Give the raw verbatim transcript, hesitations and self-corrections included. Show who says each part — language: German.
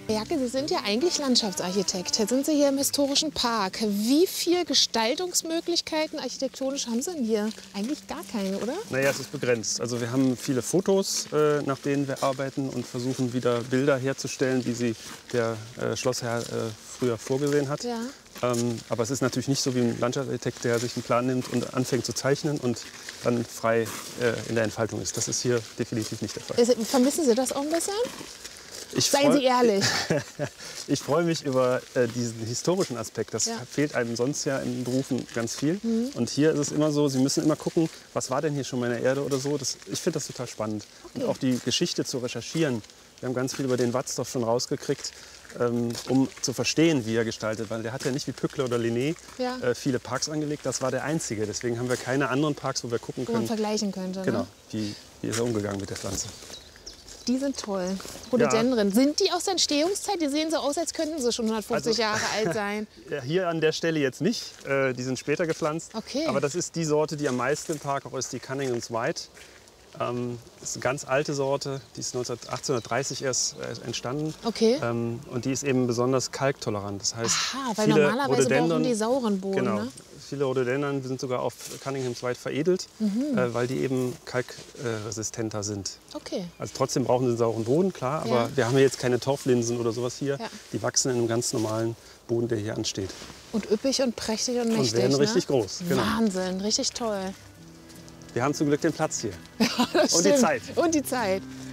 Speaker 1: Jacke, Sie sind ja eigentlich Landschaftsarchitekt. Jetzt sind Sie hier im historischen Park. Wie viele Gestaltungsmöglichkeiten architektonisch haben Sie denn hier? Eigentlich gar keine, oder?
Speaker 2: Naja, es ist begrenzt. Also wir haben viele Fotos, äh, nach denen wir arbeiten und versuchen wieder Bilder herzustellen, wie sie der äh, Schlossherr äh, früher vorgesehen hat.
Speaker 1: Ja.
Speaker 2: Ähm, aber es ist natürlich nicht so wie ein Landschaftsarchitekt, der sich einen Plan nimmt und anfängt zu zeichnen und dann frei äh, in der Entfaltung ist. Das ist hier definitiv nicht der Fall.
Speaker 1: Ist, vermissen Sie das auch ein bisschen?
Speaker 2: Ich
Speaker 1: Seien
Speaker 2: freu,
Speaker 1: Sie ehrlich.
Speaker 2: Ich freue mich über äh, diesen historischen Aspekt. Das
Speaker 1: Ja.
Speaker 2: fehlt einem sonst ja in Berufen ganz viel.
Speaker 1: Mhm.
Speaker 2: Und hier ist es immer so, Sie müssen immer gucken, was war denn hier schon mal in der Erde oder so. Das, ich finde das total spannend.
Speaker 1: Okay.
Speaker 2: Und auch die Geschichte zu recherchieren. Wir haben ganz viel über den Watzdorf schon rausgekriegt, ähm, um zu verstehen, wie er gestaltet. Weil der hat ja nicht wie Pückler oder Linné
Speaker 1: Ja.
Speaker 2: äh, viele Parks angelegt. Das war der einzige. Deswegen haben wir keine anderen Parks, wo wir gucken
Speaker 1: Wo man
Speaker 2: können,
Speaker 1: vergleichen könnte.
Speaker 2: genau,
Speaker 1: Ne?
Speaker 2: wie, wie ist er umgegangen mit der Pflanze.
Speaker 1: Die sind toll. Rhododendren. Sind die aus der Entstehungszeit? Die sehen so aus, als könnten sie schon hundertfünfzig
Speaker 2: Also-
Speaker 1: Jahre alt sein.
Speaker 2: Ja, hier an der Stelle jetzt nicht. Äh, die sind später gepflanzt.
Speaker 1: Okay.
Speaker 2: Aber das ist die Sorte, die am meisten im Park auch ist, die Cunningham's White. Ähm, das ist eine ganz alte Sorte, die ist achtzehnhundertdreißig erst äh, entstanden.
Speaker 1: Okay.
Speaker 2: Ähm, und die ist eben besonders kalktolerant. Das heißt,
Speaker 1: Aha, weil
Speaker 2: viele
Speaker 1: normalerweise brauchen
Speaker 2: Rhododendron-
Speaker 1: die sauren Boden.
Speaker 2: Genau.
Speaker 1: Ne?
Speaker 2: Viele Rhododendron sind sogar auf Cunningham's White veredelt,
Speaker 1: Mhm.
Speaker 2: äh, weil die eben kalkresistenter sind.
Speaker 1: Okay.
Speaker 2: Also trotzdem brauchen sie einen sauren Boden, klar, aber
Speaker 1: Ja.
Speaker 2: wir haben hier jetzt keine Torflinsen oder sowas hier.
Speaker 1: Ja.
Speaker 2: Die wachsen in einem ganz normalen Boden, der hier ansteht.
Speaker 1: Und üppig und prächtig und mächtig.
Speaker 2: Und werden richtig
Speaker 1: ne?
Speaker 2: groß. Genau.
Speaker 1: Wahnsinn, richtig toll.
Speaker 2: Wir haben zum Glück den Platz hier.
Speaker 1: Das
Speaker 2: Und die
Speaker 1: stimmt.
Speaker 2: Zeit.
Speaker 1: Und die Zeit.